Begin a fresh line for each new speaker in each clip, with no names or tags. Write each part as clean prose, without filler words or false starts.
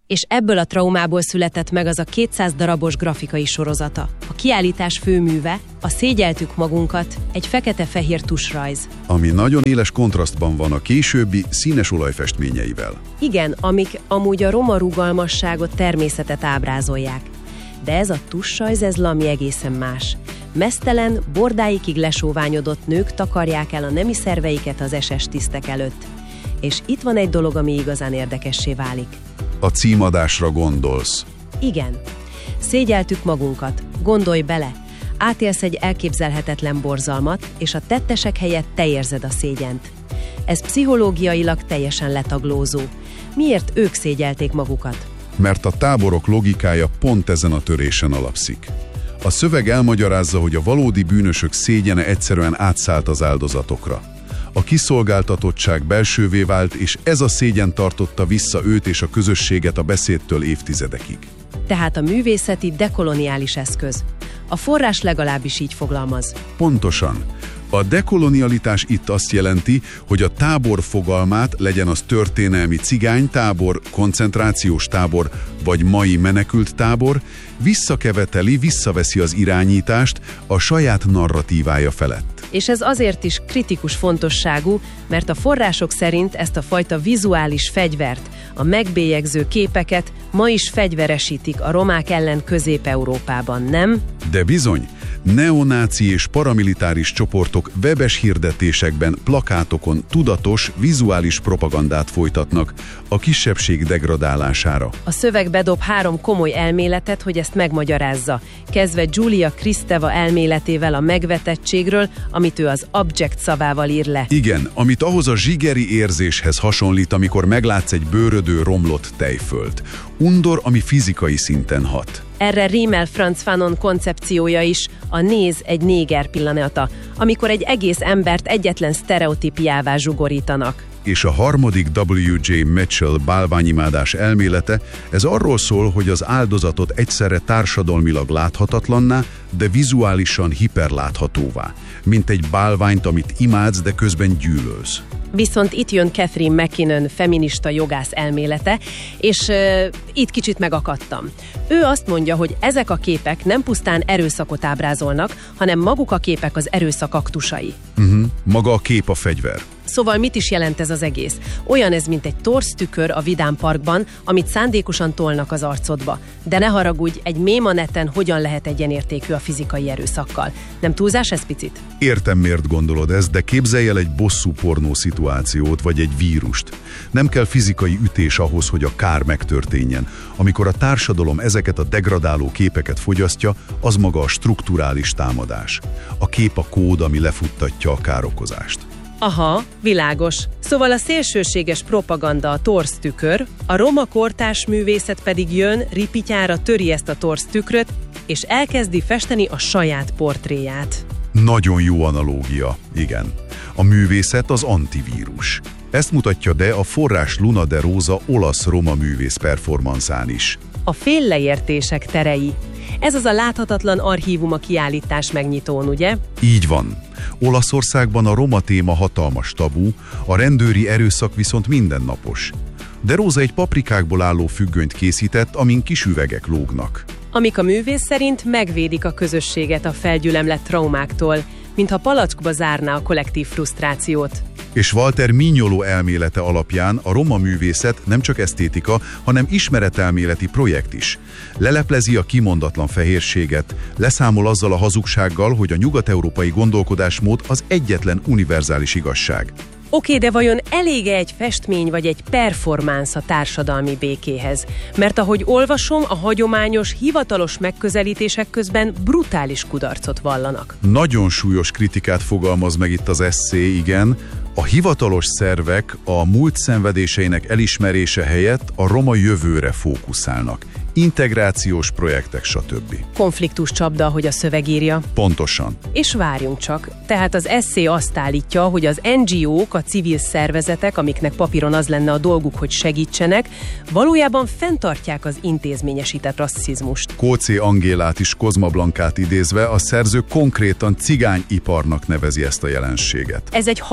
És ebből a traumából született meg az a 200 darabos grafikai sorozata. A kiállítás főműve, a Szégyeltük magunkat, egy fekete-fehér tusrajz.
Ami nagyon éles kontrasztban van a későbbi színes olajfestményeivel.
Igen, amik amúgy a roma rugalmasságot, természetet ábrázolják. De ez a tusrajz, ez valami egészen más. Meztelen, bordáikig lesóványodott nők takarják el a nemi szerveiket az SS tisztek előtt. És itt van egy dolog, ami igazán érdekessé válik.
A címadásra gondolsz.
Igen. Szégyeltük magunkat. Gondolj bele. Átélsz egy elképzelhetetlen borzalmat, és a tettesek helyett te érzed a szégyent. Ez pszichológiailag teljesen letaglózó. Miért ők szégyelték magukat?
Mert a táborok logikája pont ezen a törésen alapszik. A szöveg elmagyarázza, hogy a valódi bűnösök szégyene egyszerűen átszállt az áldozatokra. A kiszolgáltatottság belsővé vált, és ez a szégyen tartotta vissza őt és a közösséget a beszédtől évtizedekig.
Tehát a művészeti dekoloniális eszköz. A forrás legalábbis így fogalmaz.
Pontosan. A dekolonialitás itt azt jelenti, hogy a tábor fogalmát, legyen az történelmi cigánytábor, koncentrációs tábor vagy mai menekült tábor, visszaveszi az irányítást a saját narratívája felett.
És ez azért is kritikus fontosságú, mert a források szerint ezt a fajta vizuális fegyvert, a megbélyegző képeket ma is fegyveresítik a romák ellen Közép-Európában, nem?
De bizony, neonáci és paramilitáris csoportok webes hirdetésekben, plakátokon tudatos, vizuális propagandát folytatnak a kisebbség degradálására.
A szöveg bedob 3 komoly elméletet, hogy ezt megmagyarázza, kezdve Giulia Kristeva elméletével a megvetettségről, amit ő az abject szavával ír le.
Igen, amit ahhoz a zsigeri érzéshez hasonlít, amikor meglátsz egy bőrödő romlott tejfölt. Undor, ami fizikai szinten hat.
Erre rímel Frantz Fanon koncepciója is, a néz egy néger pillanata, amikor egy egész embert egyetlen sztereotípiává zsugorítanak.
És a harmadik W.J. Mitchell bálványimádás elmélete, ez arról szól, hogy az áldozatot egyszerre társadalmilag láthatatlanná, de vizuálisan hiperláthatóvá, mint egy bálványt, amit imádsz, de közben gyűlölsz.
Viszont itt jön Catherine MacKinnon feminista jogász elmélete, és itt kicsit megakadtam. Ő azt mondja, hogy ezek a képek nem pusztán erőszakot ábrázolnak, hanem maguk a képek az erőszak aktusai.
Maga a kép a fegyver.
Szóval mit is jelent ez az egész? Olyan ez, mint egy torz-tükör a Vidám Parkban, amit szándékosan tolnak az arcodba. De ne haragudj, egy mém a neten hogyan lehet egyenértékű a fizikai erőszakkal. Nem túlzás ez picit?
Értem, miért gondolod ezt, de képzelj el egy bosszú pornó szituációt, vagy egy vírust. Nem kell fizikai ütés ahhoz, hogy a kár megtörténjen. Amikor a társadalom ezeket a degradáló képeket fogyasztja, az maga a strukturális támadás. A kép a kód, ami lefuttatja a károkozást.
Aha, világos. Szóval a szélsőséges propaganda a torz tükör, a roma kortárs művészet pedig jön, ripityára töri ezt a torz tükröt, és elkezdi festeni a saját portréját.
Nagyon jó analógia, igen. A művészet az antivírus. Ezt mutatja de a forrás Luna de Rosa olasz-roma művész performanszán is.
A félreértések terei. Ez az a láthatatlan archívum a kiállítás megnyitón, ugye?
Így van. Olaszországban a roma téma hatalmas tabú, a rendőri erőszak viszont mindennapos. De Rosa egy paprikákból álló függönyt készített, amin kis üvegek lógnak.
Amik a művész szerint megvédik a közösséget a felgyülemlett traumáktól, mintha palackba zárná a kollektív frusztrációt.
És Walter Mignolo elmélete alapján a roma művészet nem csak esztétika, hanem ismeretelméleti projekt is. Leleplezi a kimondatlan fehérséget, leszámol azzal a hazugsággal, hogy a nyugat-európai gondolkodásmód az egyetlen univerzális igazság.
Oké, de vajon elég-e egy festmény vagy egy performance a társadalmi békéhez? Mert ahogy olvasom, a hagyományos, hivatalos megközelítések közben brutális kudarcot vallanak.
Nagyon súlyos kritikát fogalmaz meg itt az esszé, igen. A hivatalos szervek a múlt szenvedéseinek elismerése helyett a roma jövőre fókuszálnak. Integrációs projektek, stb.
Konfliktus csapda, ahogy a szöveg írja.
Pontosan.
És várjunk csak. Tehát az esszé azt állítja, hogy az NGO-k, a civil szervezetek, amiknek papíron az lenne a dolguk, hogy segítsenek, valójában fenntartják az intézményesített rasszizmust.
Kócé Angélát is Kozma Blankát idézve, a szerző konkrétan cigányiparnak nevezi ezt a jelenséget.
Ez egy hatalmas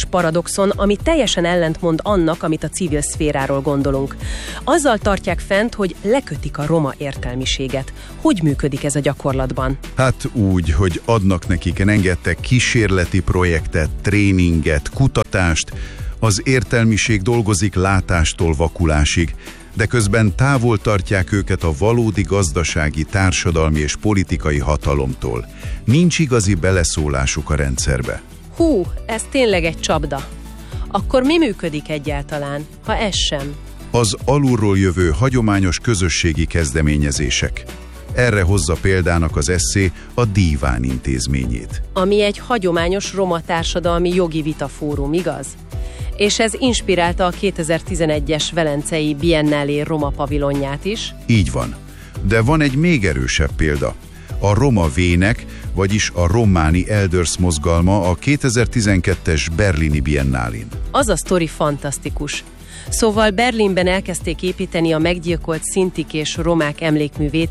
érdekes paradoxon, ami teljesen ellentmond annak, amit a civil szféráról gondolunk. Azzal tartják fent, hogy lekötik a roma értelmiséget. Hogy működik ez a gyakorlatban?
Hát úgy, hogy adnak nekik rengeteg kísérleti projektet, tréninget, kutatást, az értelmiség dolgozik látástól vakulásig, de közben távol tartják őket a valódi gazdasági, társadalmi és politikai hatalomtól. Nincs igazi beleszólásuk a rendszerbe.
Hú, ez tényleg egy csapda. Akkor mi működik egyáltalán, ha ez sem?
Az alulról jövő hagyományos közösségi kezdeményezések. Erre hozza példának az esszé a Díván intézményét.
Ami egy hagyományos roma társadalmi jogi vitafórum, igaz? És ez inspirálta a 2011-es Velencei Biennálé Roma pavilonját is.
Így van. De van egy még erősebb példa. A Roma Vének, vagyis a Románi Elders mozgalma a 2012-es Berlini Biennálén.
Az a sztori fantasztikus. Szóval Berlinben elkezdték építeni a meggyilkolt szintik és romák emlékművét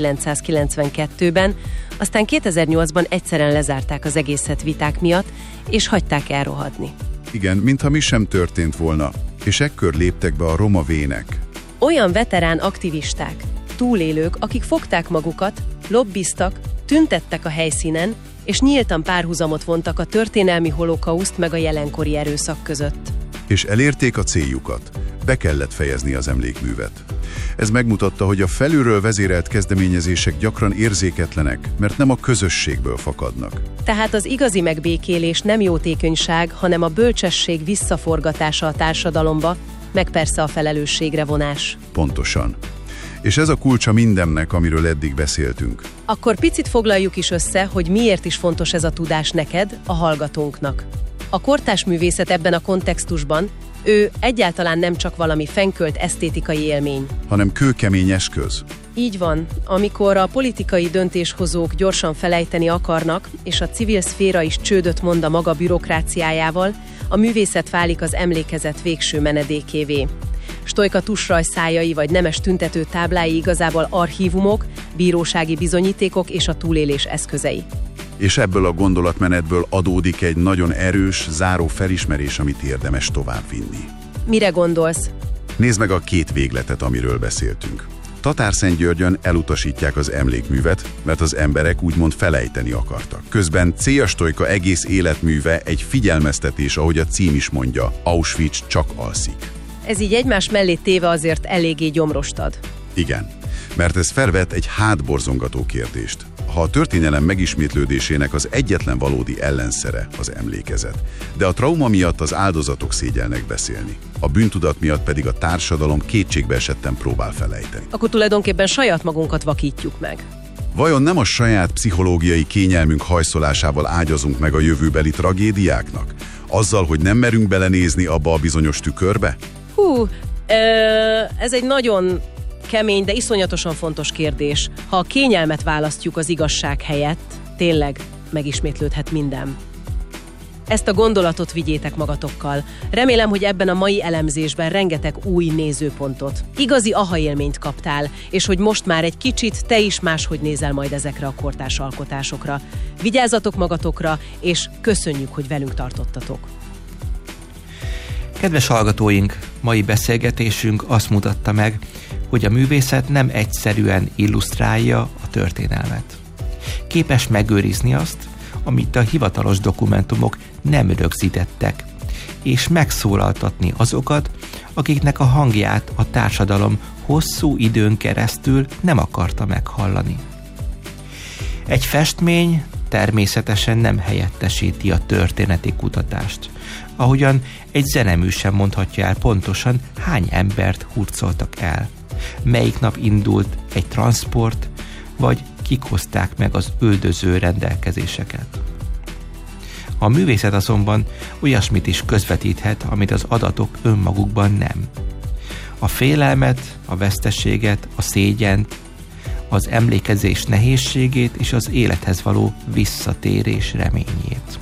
1992-ben, aztán 2008-ban egyszerűen lezárták az egészet viták miatt, és hagyták elrohadni.
Igen, mintha mi sem történt volna, és ekkor léptek be a Roma Vének.
Olyan veterán aktivisták, túlélők, akik fogták magukat, lobbiztak, tüntettek a helyszínen, és nyíltan párhuzamot vontak a történelmi holokauszt meg a jelenkori erőszak között.
És elérték a céljukat. Be kellett fejezni az emlékművet. Ez megmutatta, hogy a felülről vezérelt kezdeményezések gyakran érzéketlenek, mert nem a közösségből fakadnak.
Tehát az igazi megbékélés nem jótékonyság, hanem a bölcsesség visszaforgatása a társadalomba, meg persze a felelősségre vonás.
Pontosan. És ez a kulcsa mindennek, amiről eddig beszéltünk.
Akkor picit foglaljuk is össze, hogy miért is fontos ez a tudás neked, a hallgatónknak. A kortárs művészet ebben a kontextusban, ő egyáltalán nem csak valami fenkölt esztétikai élmény,
hanem kőkemény eszköz.
Így van, amikor a politikai döntéshozók gyorsan felejteni akarnak, és a civil szféra is csődöt mond a maga bürokráciájával, a művészet válik az emlékezet végső menedékévé. Stoika tusrajzszájai vagy nemes tüntető táblái igazából archívumok, bírósági bizonyítékok és a túlélés eszközei.
És ebből a gondolatmenetből adódik egy nagyon erős, záró felismerés, amit érdemes továbbvinni.
Mire gondolsz?
Nézd meg a két végletet, amiről beszéltünk. Tatárszentgyörgyön elutasítják az emlékművet, mert az emberek úgymond felejteni akartak. Közben Céja Stoika egész életműve egy figyelmeztetés, ahogy a cím is mondja, Auschwitz csak alszik.
Ez így egymás mellé téve azért eléggé gyomrostad.
Igen, mert ez felvet egy hátborzongató kérdést. Ha a történelem megismétlődésenek az egyetlen valódi ellenszere az emlékezet, de a trauma miatt az áldozatok szégyelnek beszélni, a bűntudat miatt pedig a társadalom kétségbe esetten próbál felejteni.
Akkor tulajdonképpen saját magunkat vakítjuk meg.
Vajon nem a saját pszichológiai kényelmünk hajszolásával ágyazunk meg a jövőbeli tragédiáknak? Azzal, hogy nem merünk belenézni abba a bizonyos tükörbe?
Ez egy nagyon kemény, de iszonyatosan fontos kérdés. Ha a kényelmet választjuk az igazság helyett, tényleg megismétlődhet minden. Ezt a gondolatot vigyétek magatokkal. Remélem, hogy ebben a mai elemzésben rengeteg új nézőpontot, igazi aha élményt kaptál, és hogy most már egy kicsit te is máshogy nézel majd ezekre a kortárs alkotásokra. Vigyázzatok magatokra, és köszönjük, hogy velünk tartottatok.
Kedves hallgatóink, mai beszélgetésünk azt mutatta meg, hogy a művészet nem egyszerűen illusztrálja a történelmet. Képes megőrizni azt, amit a hivatalos dokumentumok nem rögzítettek, és megszólaltatni azokat, akiknek a hangját a társadalom hosszú időn keresztül nem akarta meghallani. Egy festmény természetesen nem helyettesíti a történeti kutatást, ahogyan egy zenemű sem mondhatja el pontosan, hány embert hurcoltak el, melyik nap indult egy transport, vagy kik hozták meg az üldöző rendelkezéseket. A művészet azonban olyasmit is közvetíthet, amit az adatok önmagukban nem. A félelmet, a veszteséget, a szégyent, az emlékezés nehézségét és az élethez való visszatérés reményét.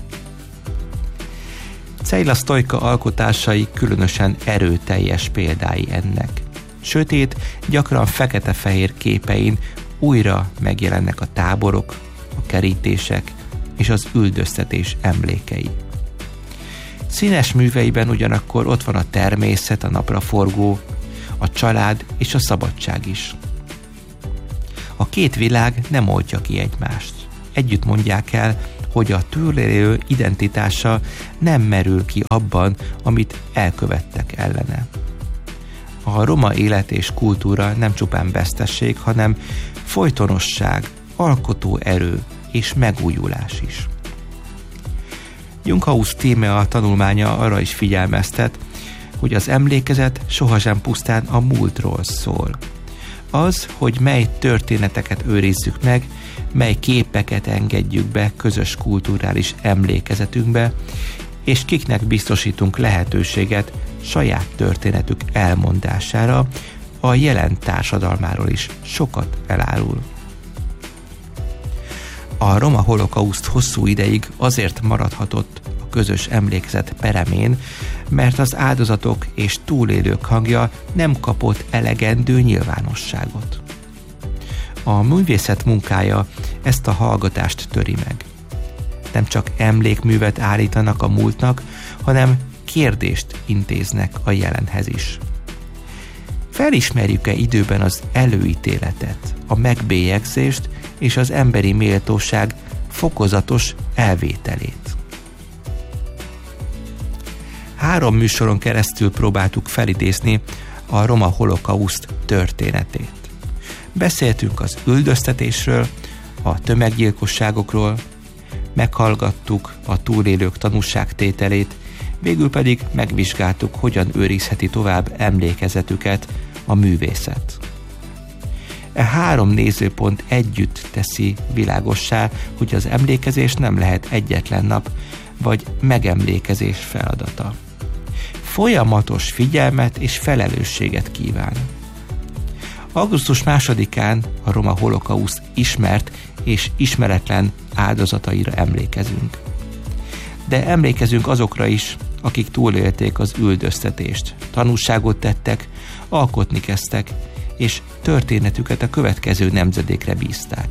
Céja Stoika alkotásai különösen erőteljes példái ennek. Sötét, gyakran fekete-fehér képein újra megjelennek a táborok, a kerítések és az üldöztetés emlékei. Színes műveiben ugyanakkor ott van a természet, a napraforgó, a család és a szabadság is. A két világ nem oldja ki egymást. Együtt mondják el, hogy a túlélő identitása nem merül ki abban, amit elkövettek ellene. A roma élet és kultúra nem csupán vesztesség, hanem folytonosság, alkotó erő és megújulás is. Junghaus Tímea tanulmánya arra is figyelmeztet, hogy az emlékezet sohasem pusztán a múltról szól. Az, hogy mely történeteket őrizzük meg, mely képeket engedjük be közös kulturális emlékezetünkbe, és kiknek biztosítunk lehetőséget saját történetük elmondására, a jelen társadalmáról is sokat elárul. A roma holokauszt hosszú ideig azért maradhatott a közös emlékezet peremén, mert az áldozatok és túlélők hangja nem kapott elegendő nyilvánosságot. A művészet munkája ezt a hallgatást töri meg. Nem csak emlékművet állítanak a múltnak, hanem kérdést intéznek a jelenhez is. Felismerjük-e időben az előítéletet, a megbélyegzést és az emberi méltóság fokozatos elvételét? 3 műsoron keresztül próbáltuk felidézni a roma holokauszt történetét. Beszéltünk az üldöztetésről, a tömeggyilkosságokról, meghallgattuk a túlélők tanúságtételét, végül pedig megvizsgáltuk, hogyan őrizheti tovább emlékezetüket a művészet. E 3 nézőpont együtt teszi világossá, hogy az emlékezés nem lehet egyetlen nap vagy megemlékezés feladata. Folyamatos figyelmet és felelősséget kíván. Augusztus 2-án a roma holokauszt ismert és ismeretlen áldozataira emlékezünk. De emlékezünk azokra is, akik túlélték az üldöztetést, tanúságot tettek, alkotni kezdtek, és történetüket a következő nemzedékre bízták.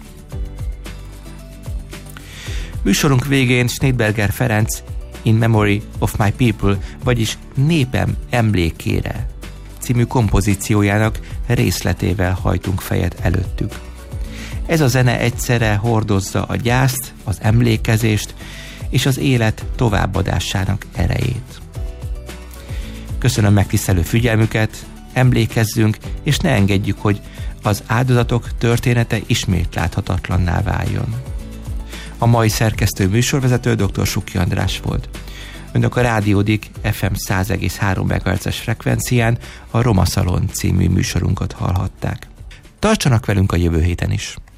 Műsorunk végén Schneidberger Ferenc In Memory of My People, vagyis Népem emlékére című kompozíciójának részletével hajtunk fejet előttük. Ez a zene egyszerre hordozza a gyászt, az emlékezést és az élet továbbadásának erejét. Köszönöm megtisztelő figyelmüket, emlékezzünk, és ne engedjük, hogy az áldozatok története ismét láthatatlanná váljon. A mai szerkesztő műsorvezető dr. Suki András volt. Önök a Rádiódik FM 100,3 MHz-es frekvencián a Roma Szalon című műsorunkat hallhatták. Tartsanak velünk a jövő héten is!